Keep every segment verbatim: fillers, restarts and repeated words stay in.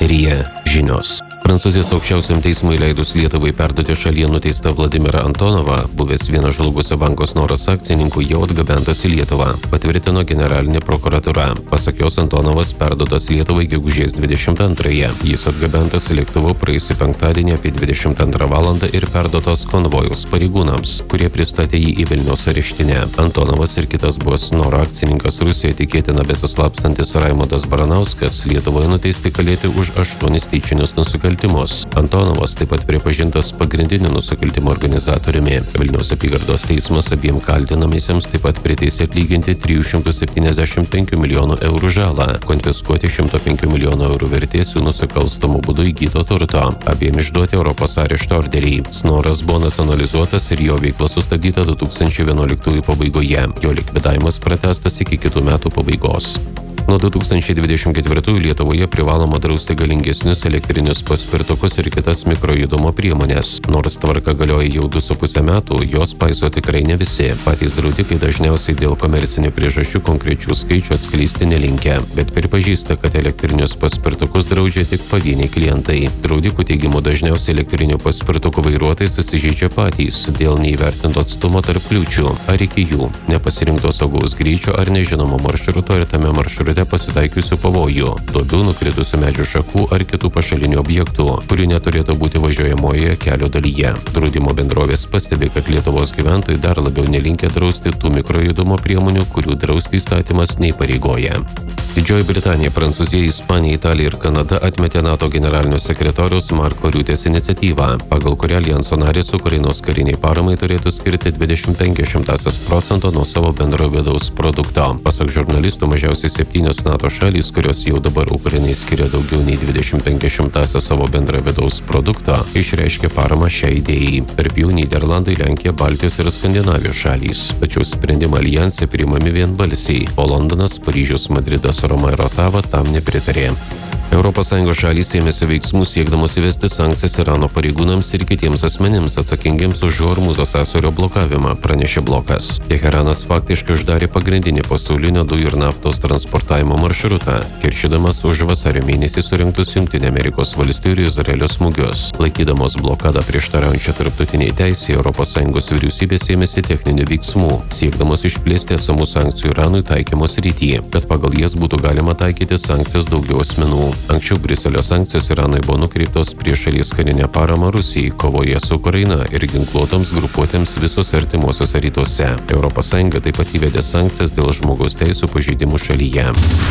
Eteryje žinios. Prancūzijos aukščiausiam teismui leidus Lietuvai perduoti šalyje nuteistą Vladimirą Antonovą, buvęs vienas žlugusio banko Snoras akcininkų, jau atgabentas į Lietuvą, patvirtino generalinė prokuratūra. Pasak jos, Antonovas perduotas Lietuvai gegužės dvidešimt antrąją. Jis atgabentas lėktuvu praėjusį penktadienį apie dvidešimt antrą valandą ir perduotas konvojaus pareigūnams, kurie pristatė jį į Vilniaus areštinę. Antonovas ir kitas buvęs Snoro akcininkas Rusijoje, tikėtina besislapstantis Raimondas Baranauskas, Lietuvoje nuteisti kalėti už aštuonis tyčinius nusikaltimus. Antonovas taip pat pripažintas pagrindiniu nusikaltimo organizatoriumi. Vilniaus apygardos teismas abiem kaltinamiesiems taip pat priteisė atlyginti trijų šimtų septyniasdešimt penkių milijonų eurų žalą, konfiskuoti šimto penkių milijonų eurų vertės jų nusikalstamų būdų įgyto turto. Abiem išduoti Europos arešto orderiai. Snoras buvo nacionalizuotas ir jo veikla sustabdyta du tūkstančiai vienuoliktųjų pabaigoje. Jo likvidavimas pratęstas iki kitų metų pabaigos. Nuo du tūkstančiai dvidešimt ketvirtųjų Lietuvoje privaloma drausti galingesnius elektrinius paspirtukus ir kitas mikrojudumo priemonės. Nors tvarka galioja jau du su pusę metų, jos paiso tikrai ne visi. Patys draudikai dažniausiai dėl komercinių priežasčių konkrečių skaičių atskleisti nelinkę, bet pripažįsta, kad elektrinius paspirtukus draudžia tik pavieniai klientai. Draudikų teigimu dažniausiai elektrinių paspirtukų vairuotojai susižeidžia patys dėl neįvertinto atstumo tarp kliūčių ar iki jų, nepasirinkto saugaus greičio ar nežinomo maršruto ir tame maršrute pasitaikiusių pavojų, duobių, nukritusių medžių šakų ar kitų pašalinių objektų, kurių neturėtų būti važiuojamoje kelio dalyje. Draudimo bendrovės pastebi, kad Lietuvos gyventojai dar labiau nelinkę drausti tų mikrojudumo priemonių, kurių drausti įstatymas neįpareigoja. Didžioji Britanija, Prancūzija, Ispanija, Italija ir Kanada atmetė NATO generalinio sekretoriaus Marko Riutės iniciatyvą, pagal kurią alijanso narės Ukrainos kariniai paramai turėtų skirti dvidešimt penkias šimtąsias procento nuo savo bendro vidaus produkto. Pasak žurnalistų, mažiausiai septynios NATO šalys, kurios jau dabar Ukrainai skiria daugiau nei dvidešimt penkias šimtąsias savo bendro vidaus produkto, išreiškė paramą šiai idėjai. Tarp jų Nyderlandai, Lenkija, Baltijos ir Skandinavijos šalys. Tačiau sprendimą alijanse priimami vienbalsiai, o Londonas, Paryžius, Madridas, Roma ir Otava tam nepritarė. Europos Sąjungos šalys ėmėsi veiksmų siekdamos įvesti sankcijas Irano pareigūnams ir kitiems asmenims atsakingiams už Hormūzo sąsiaurio blokavimą, pranešė blokas. Teheranas faktiškai uždarė pagrindinį pasaulinio dujų ir naftos transportavimo maršrutą, kiršydamas už vasario mėnesį surinktus Jungtinių Amerikos valstijų ir Izraelio smūgius. Laikydamos blokadą prieštaraujančią tarptautiniai teisei, Europos Sąjungos vyriausybės ėmėsi techninių veiksmų, siekdamos išplėsti esamų sankcijų Iranui taikymo srityje, kad pagal jas būtų galima taikyti sankcijas daugiau asmenų. Anksčiau Briuselio sankcijos Iranui buvo nukreiptos prieš šalies karinę paramą Rusijai kovoje su Ukraina ir ginkluotoms grupuotėms visos artimuosiuose rytuose. Europos Sąjunga taip pat įvedė sankcijas dėl žmogaus teisų pažeidimų šalyje.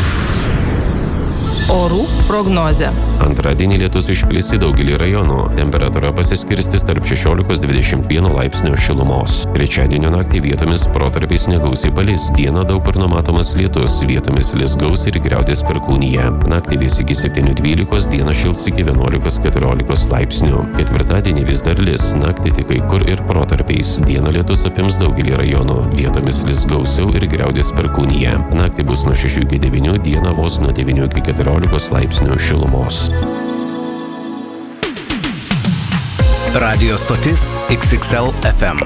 Orų prognozė. Antradienį lietus išplis į daugelį rajonų. Temperatūra pasiskirstys tarp šešiolikos dvidešimt vieno laipsnio šilumos. Trečiadienio naktį vietomis protarpiais negausiai palis. Dieną daug kur numatomas lietus, vietomis lis gausiai ir griaudės perkūnija. Naktį vės iki septynių dvylikos, dieną šils iki vienuolikos keturiolikos laipsnių. Ketvirtadienį vis dar lis, naktį tik kai kur ir protarpiais. Dieną lietus apims daugelį rajonų, vietomis lis gausiau ir griaudės perkūnija. Naktį bus nuo šešių iki devynių, dieną vos nuo devynių iki keturiolikos laipsnių šilumos. Radio stotis X X L F M.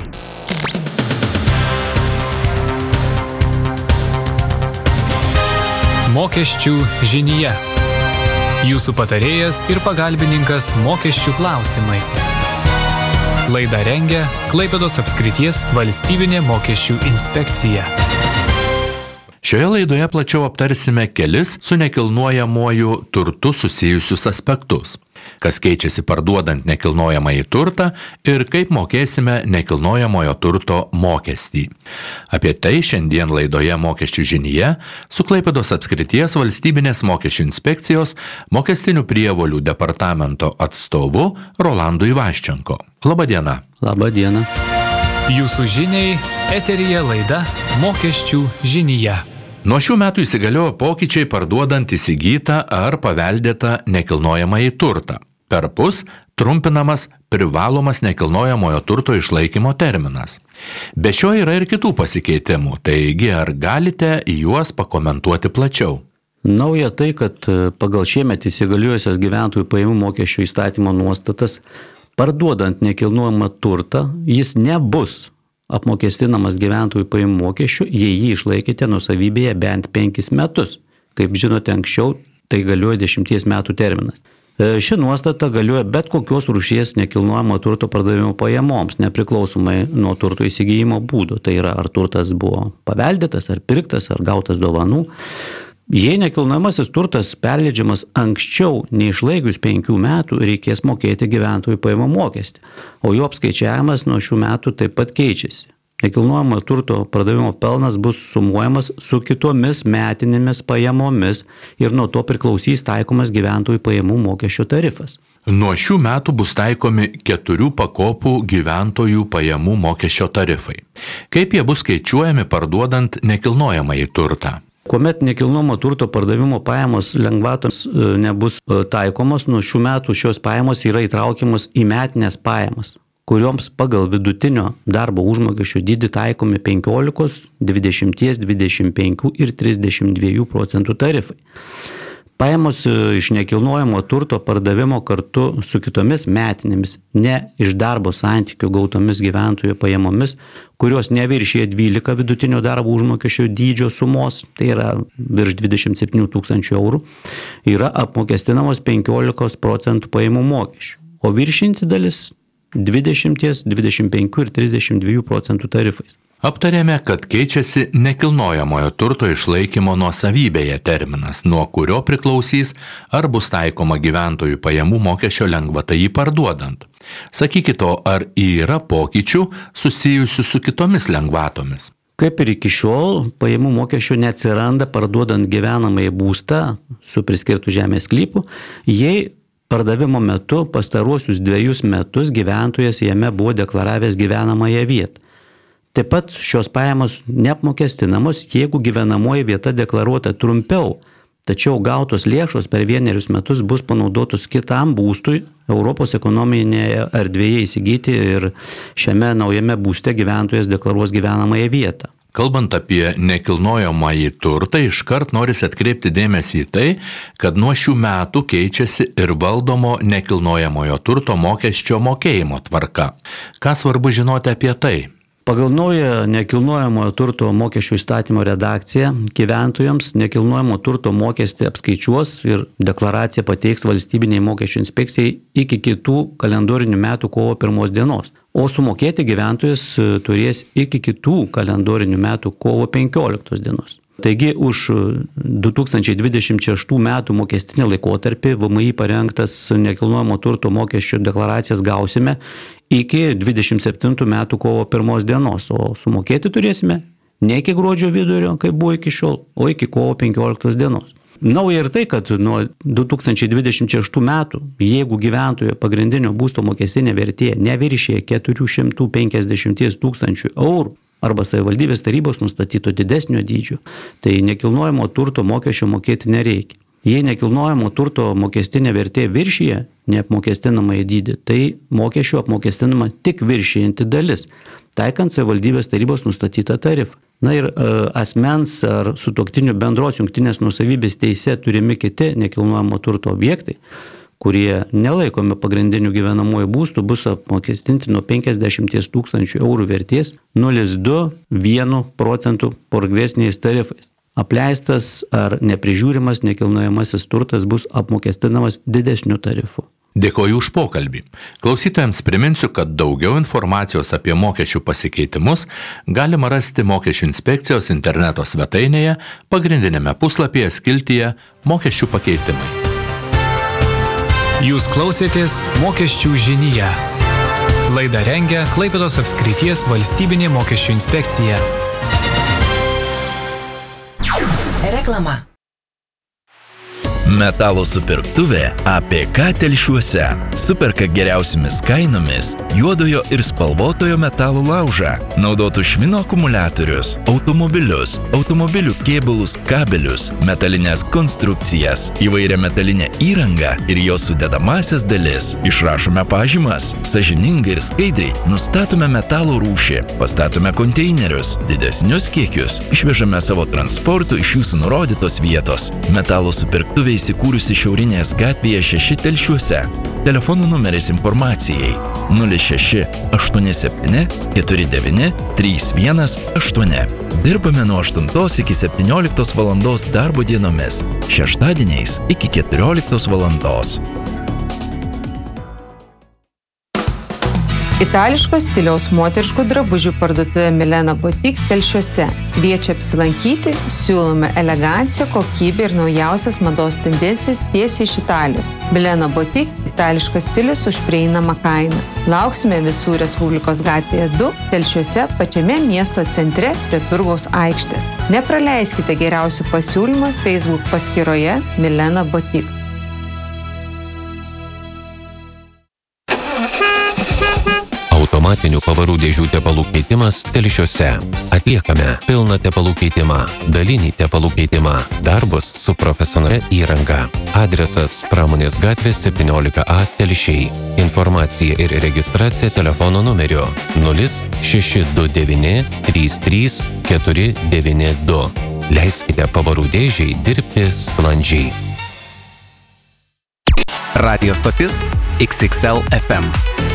Mokesčių žinyje. Jūsų patarėjas ir pagalbininkas mokesčių klausimais. Laidą rengia Klaipėdos apskrities valstybinė mokesčių inspekcija. Šioje laidoje plačiau aptarsime kelis su nekilnojamuoju turtu susijusius aspektus. Kas keičiasi parduodant nekilnojamąjį turtą ir kaip mokėsime nekilnojamojo turto mokestį. Apie tai šiandien laidoje Mokesčių žinyje su Klaipėdos apskrities valstybinės mokesčių inspekcijos mokestinių prievolių departamento atstovu Rolandu Ivaščenko. Labadiena. Labadiena. Jūsų žiniai eteryje laida Mokesčių žinyje. Nuo šių metų įsigaliojo pokyčiai parduodant įsigytą ar paveldėtą nekilnojamąjį turtą. Perpus trumpinamas privalomas nekilnojamojo turto išlaikymo terminas. Be šio yra ir kitų pasikeitimų, taigi ar galite juos pakomentuoti plačiau? Nauja tai, kad pagal šiemet įsigaliojusias gyventojų pajamų mokesčių įstatymo nuostatas, parduodant nekilnojamą turtą, jis nebus apmokestinamas gyventojų pajamų mokesčių, jei jį išlaikėte nuosavybėje bent penkis metus. Kaip žinote, anksčiau tai galioja dešimties metų terminas. Ši nuostata galioja bet kokios rūšies nekilnojamo turto pardavimo pajamoms, nepriklausomai nuo turto įsigijimo būdo. Tai yra, ar turtas buvo paveldėtas, ar pirktas, ar gautas dovanų. Jei nekilnojamasis turtas perleidžiamas anksčiau neišlaikius penkių metų, reikės mokėti gyventojų pajamų mokestį, o jo apskaičiavimas nuo šių metų taip pat keičiasi. Nekilnojamo turto pardavimo pelnas bus sumuojamas su kitomis metinėmis pajamomis ir nuo to priklausys taikomas gyventojų pajamų mokesčio tarifas. Nuo šių metų bus taikomi keturių pakopų gyventojų pajamų mokesčio tarifai. Kaip jie bus skaičiuojami parduodant nekilnojamąjį turtą? Kuomet nekilnojamo turto pardavimo pajamos lengvatoms nebus taikomos, nuo šių metų šios pajamos yra įtraukiamos į metinės pajamas, kurioms pagal vidutinio darbo užmokesčio dydį taikomi penkiolika, dvidešimt, dvidešimt penki ir trisdešimt dva procentų tarifai. Pajamos iš nekilnojamo turto pardavimo kartu su kitomis metinėmis, ne iš darbo santykių gautomis gyventojų pajamomis, kurios neviršyje dvylika vidutinio darbo užmokesčio dydžio sumos, tai yra virš dvidešimt septyni tūkstančių eurų, yra apmokestinamos penkiolika procentų pajamų mokesčių, o viršinti dalis dvidešimt, dvidešimt penki ir trisdešimt dva procentų tarifais. Aptarėme, kad keičiasi nekilnojamojo turto išlaikymo nuosavybėje terminas, nuo kurio priklausys, ar bus taikoma gyventojų pajamų mokesčio lengvata jį parduodant. Sakykite, ar yra pokyčių susijusių su kitomis lengvatomis? Kaip ir iki šiol, pajamų mokesčio neatsiranda parduodant gyvenamąjį būstą su priskirtu žemės sklypu, jei pardavimo metu pastaruosius dviejus metus gyventojas jame buvo deklaravęs gyvenamąją vietą. Taip pat šios pajamos neapmokestinamos, jeigu gyvenamoji vieta deklaruota trumpiau, tačiau gautos lėšos per vienerius metus bus panaudotos kitam būstui Europos ekonominėje erdvėje įsigyti ir šiame naujame būste gyventojas deklaruos gyvenamąją vietą. Kalbant apie nekilnojamąjį turtą, iškart norisi atkreipti dėmesį į tai, kad nuo šių metų keičiasi ir valdomo nekilnojamojo turto mokesčio mokėjimo tvarka. Ką svarbu žinoti apie tai? Pagal naują nekilnojamojo turto mokesčio įstatymo redakciją gyventojams nekilnojamo turto mokestį apskaičiuos ir deklaraciją pateiks valstybinei mokesčių inspekcijai iki kitų kalendorinių metų kovo pirmos dienos, o sumokėti gyventojas turės iki kitų kalendorinių metų kovo penkioliktos dienos. Taigi už du tūkstančiai dvidešimt šeštų metų mokestinį laikotarpį V M I parengtas nekilnojamo turto mokesčio deklaracijas gausime iki dvidešimt septintų metų kovo pirmos dienos, o sumokėti turėsime ne iki gruodžio vidurio, kaip buvo iki šiol, o iki kovo penkioliktos dienos. Nauja ir tai, kad nuo du tūkstančiai dvidešimt šeštų metų, jeigu gyventojo pagrindinio būsto mokestinė vertė neviršyje keturi šimtai penkiasdešimt tūkstančių eurų, arba savivaldybės tarybos nustatyto didesnio dydžio, tai nekilnojamo turto mokesčio mokėti nereikia. Jei nekilnojamo turto mokestinė vertė viršyje neapmokestinamąjį dydį, tai mokesčio apmokestinama tik viršyjanti dalis, taikant savivaldybės tarybos nustatytą tarifą. Na ir e, asmens ar sutuoktinių bendros jungtinės nuosavybės teise turimi kiti nekilnojamo turto objektai, kurie nelaikomi pagrindinių gyvenamųjų būstų, bus apmokestinti nuo penkiasdešimt tūkstančių eurų vertės nulis kablelis du vieno procentų progresiniais tarifais. Apleistas ar neprižiūrimas nekilnojamasis turtas bus apmokestinamas didesniu tarifu. Dėkoju už pokalbį. Klausytojams priminsiu, kad daugiau informacijos apie mokesčių pasikeitimus galima rasti Mokesčių inspekcijos interneto svetainėje, pagrindinėme puslapyje skiltyje Mokesčių pakeitimai. Jūs klausėtės Mokesčių žinyje. Laidą rengia Klaipėdos apskrities valstybinė mokesčių inspekcija. Reklama. Metalo supirktuvė A P K Telšiuose. Superka geriausiamis kainomis juodojo ir spalvotojo metalo laužą, naudotų švino akumuliatorius, automobilius, automobilių kėbulus, kabelius, metalinės konstrukcijas, įvairią metalinę įrangą ir jos sudedamasias dalis. Išrašome pažymas, sąžiningai ir skaidriai nustatome metalo rūšį, pastatome konteinerius, didesnius kiekius, išvežame savo transportu iš jūsų nurodytos vietos. Metalo supirktuvė įsikūrusi Šiaurinės gatvėje šeši Telšiuose. Telefonų numeris informacijai nulis šeši aštuoni septyni keturi devyni trys vienas aštuoni. Dirbame nuo aštuntos iki septynioliktos valandos darbo dienomis, šeštadieniais iki keturioliktos valandos. Itališkos stiliaus moteriškų drabužių parduotuvė Milena Boutique Telšiuose. Kviečia apsilankyti, siūlome eleganciją, kokybę ir naujausias mados tendencijos tiesiai iš Italijos. Milena Boutique – itališkas stilius už prieinamą kainą. Lauksime visų Respublikos gatvėje du, Telšiuose, pačiame miesto centre prie Turgaus aikštės. Nepraleiskite geriausių pasiūlymų Facebook paskyroje Milena Boutique. Automatinių pavarų dėžių tepalų keitimas Telšiuose. Atliekame pilną tepalų keitimą, dalinį tepalų keitimą, darbus su profesionalia įranga. Adresas Pramonės gatvė septyniolika A Telšiai. Informacija ir registracija telefono numeriu nulis šeši du devyni trys trys keturi devyni du. Leiskite pavarų dėžiai dirbti sklandžiai. Radio stotis X X L F M.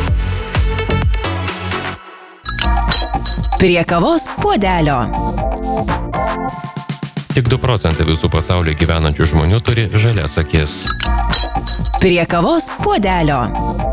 Prie kavos puodelio. Tik du procentai visų pasaulyje gyvenančių žmonių turi žalias akis. Prie kavos puodelio.